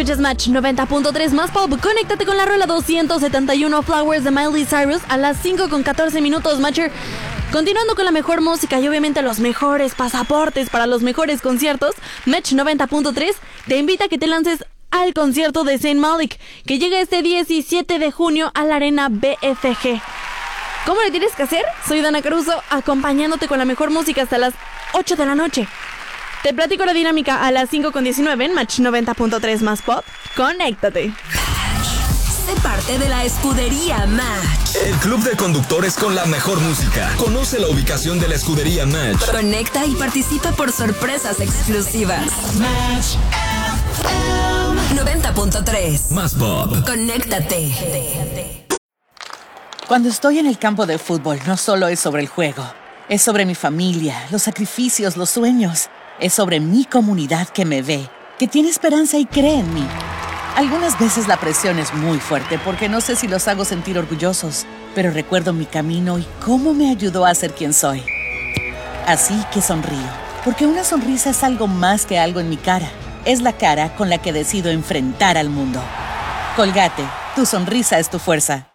Escuchas Match 90.3 más pop. Conéctate con la rola 271 Flowers de Miley Cyrus a las 5:14 Matcher. Continuando con la mejor música y obviamente los mejores pasaportes para los mejores conciertos, Match 90.3 te invita a que te lances al concierto de Zayn Malik, que llega este 17 de junio a la Arena BFG. ¿Cómo le tienes que hacer? Soy Dana Caruso, acompañándote con la mejor música hasta las 8 de la noche. Te platico la dinámica a las 5:19 en Match 90.3 más pop. Conéctate. Sé parte de la escudería Match. El club de conductores con la mejor música. Conoce la ubicación de la escudería Match. Conecta y participa por sorpresas exclusivas. Match FM 90.3 más pop. Conéctate. Cuando estoy en el campo de fútbol, no solo es sobre el juego. Es sobre mi familia, los sacrificios, los sueños. Es sobre mi comunidad que me ve, que tiene esperanza y cree en mí. Algunas veces la presión es muy fuerte porque no sé si los hago sentir orgullosos, pero recuerdo mi camino y cómo me ayudó a ser quien soy. Así que sonrío, porque una sonrisa es algo más que algo en mi cara. Es la cara con la que decido enfrentar al mundo. Colgate, tu sonrisa es tu fuerza.